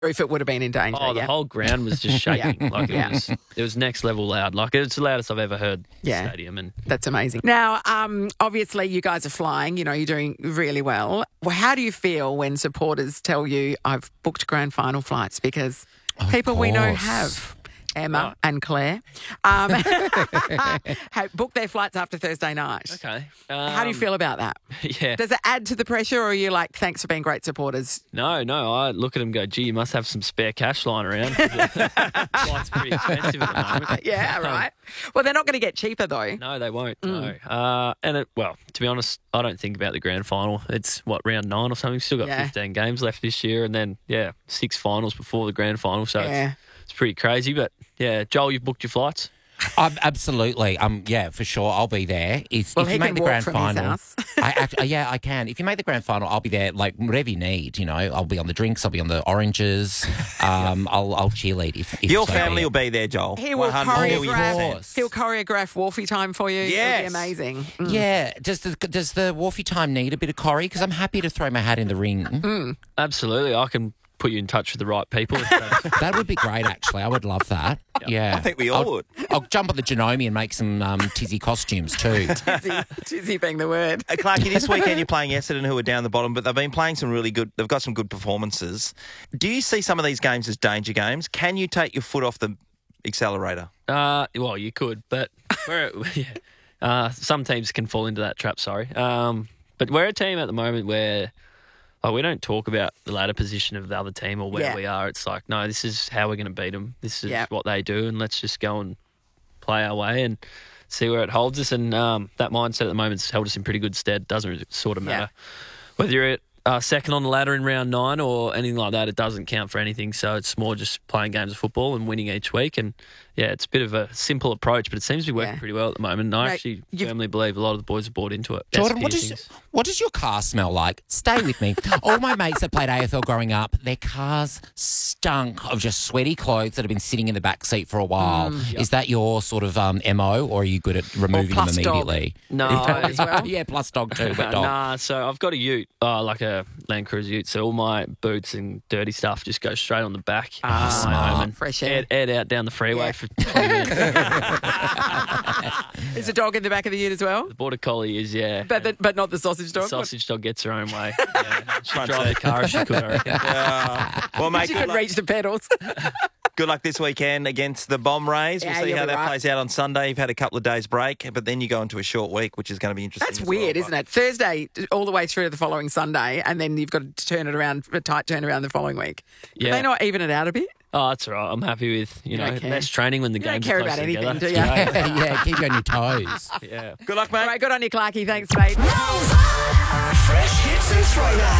if it would have been in danger. Oh, the whole ground was just shaking. Like it was next level loud. Like it's the loudest I've ever heard the stadium. And that's amazing. Now, obviously you guys are flying, you know, you're doing really well. How do you feel when supporters tell you I've booked grand final flights? Because people we know have. Emma and Claire have booked their flights after Thursday night. Okay. How do you feel about that? Yeah. Does it add to the pressure, or are you like, thanks for being great supporters? No. I look at them and go, gee, you must have some spare cash lying around. Flight's pretty expensive at the moment. Yeah, right. Well, they're not going to get cheaper, though. No, they won't. No. To be honest, I don't think about the grand final. It's, round 9 or something? Still got 15 games left this year, and then, 6 finals before the grand final. So it's pretty crazy. But, Joel, you've booked your flights? Absolutely. For sure. I'll be there. If you make the grand final, I can. If you make the grand final, I'll be there. Like whatever you need, you know. I'll be on the drinks. I'll be on the oranges. I'll cheerlead. If your family will be there, Joel. He will choreograph. He'll choreograph Wolfie time for you. Yes. It'll be amazing. Yeah. Does the Wolfie time need a bit of Corrie? Because I'm happy to throw my hat in the ring. Absolutely. I can put you in touch with the right people. That would be great, actually. I would love that. Yeah. I think we all would. I'll jump on the Genome and make some Tizzy costumes too. Tizzy being the word. Clarkie, this weekend you're playing Essendon, who are down the bottom, but they've been playing some really good. They've got some good performances. Do you see some of these games as danger games? Can you take your foot off the accelerator? Well, you could, but some teams can fall into that trap. Sorry, but we're a team at the moment where. We don't talk about the ladder position of the other team or where we are. It's like, no, this is how we're going to beat them. This is what they do, and let's just go and play our way and see where it holds us. And that mindset at the moment's held us in pretty good stead. Doesn't sort of matter whether you're at second on the ladder in round 9 or anything like that. It doesn't count for anything. So it's more just playing games of football and winning each week. And it's a bit of a simple approach, but it seems to be working pretty well at the moment. And I actually firmly believe a lot of the boys have bought into it. Jordan, what does your car smell like? Stay with me. All my mates that played AFL growing up, their cars stunk of just sweaty clothes that have been sitting in the back seat for a while. Is that your sort of MO, or are you good at removing them immediately? No, as well. Plus dog too. But dog. Nah, so I've got a ute, like a Land Cruiser ute, so all my boots and dirty stuff just goes straight on the back. Smart. Fresh air. Ed out down the freeway for 20 minutes. Is the dog in the back of the ute as well? The Border Collie is, But not the sausage dog? The sausage dog gets her own way. She'd drive the car if she could, I reckon. Well, mate, she could reach the pedals. Good luck this weekend against the Bomb Rays. We'll see how that plays out on Sunday. You've had a couple of days break, but then you go into a short week, which is going to be interesting. That's weird, isn't it? Thursday all the way through to the following Sunday, and then you've got to turn it around, a tight turnaround the following week. Can they not even it out a bit? Oh, that's all right. I'm happy with, less training when the games don't care are about close anything, together. do you? Keep you on your toes. Good luck, mate. All right, good on you, Clarkie. Thanks, mate. Fresh hits and throwbacks.